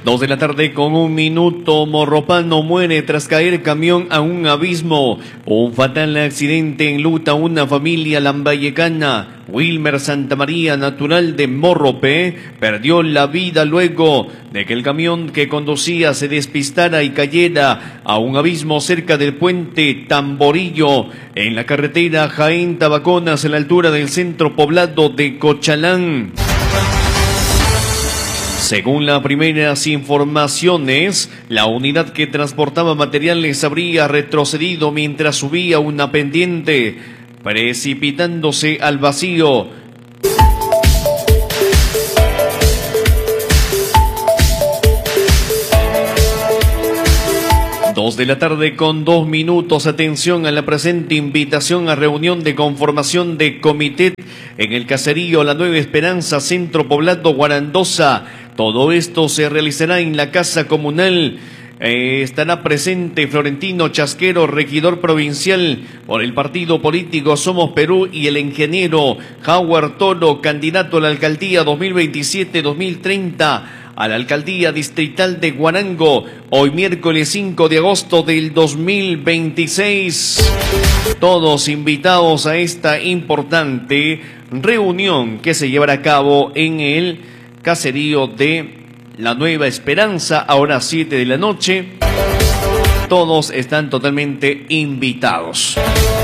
2:01 p.m. Morropano muere tras caer camión a un abismo. Un fatal accidente enluta una familia lambayecana. Wilmer Santamaría, natural de Morropé, perdió la vida luego de que el camión que conducía se despistara y cayera a un abismo cerca del puente Tamborillo, en la carretera Jaén-Tabaconas, a la altura del centro poblado de Cochalán. Según las primeras informaciones, la unidad que transportaba materiales habría retrocedido mientras subía una pendiente, precipitándose al vacío. Dos de la tarde con 2 minutos. Atención a la presente invitación a reunión de conformación de comité en el caserío La Nueva Esperanza, centro poblado Guarandosa. Todo esto se realizará en la casa comunal. Estará presente Florentino Chasquero, regidor provincial por el partido político Somos Perú, y el ingeniero Howard Toro, candidato a la alcaldía 2027-2030 a la alcaldía distrital de Huarango, hoy miércoles 5 de agosto del 2026. Todos invitados a esta importante reunión que se llevará a cabo en el caserío de La Nueva Esperanza, ahora 7 de la noche. Todos están totalmente invitados.